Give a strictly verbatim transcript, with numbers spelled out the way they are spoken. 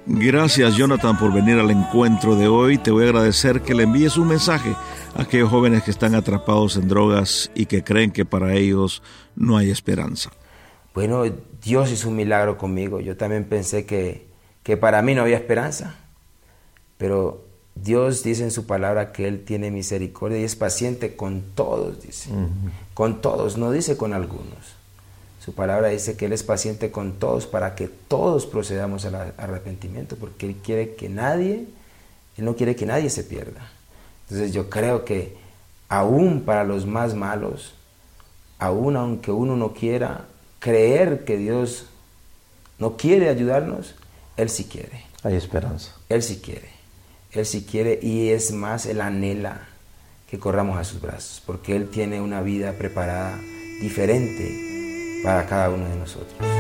Gracias, Jonathan, por venir al encuentro de hoy. Te voy a agradecer que le envíes un mensaje a aquellos jóvenes que están atrapados en drogas y que creen que para ellos no hay esperanza. Bueno, Dios hizo un milagro conmigo. Yo también pensé que, que para mí no había esperanza, pero Dios dice en su palabra que Él tiene misericordia y es paciente con todos, dice. Uh-huh. Con todos, no dice con algunos. Su palabra dice que Él es paciente con todos para que todos procedamos al arrepentimiento, porque Él quiere que nadie, Él no quiere que nadie se pierda. Entonces yo creo que aún para los más malos, aún aunque uno no quiera creer que Dios no quiere ayudarnos, Él sí quiere. Hay esperanza. Él sí quiere. Él sí quiere y es más, Él anhela que corramos a sus brazos, porque Él tiene una vida preparada diferente para cada uno de nosotros.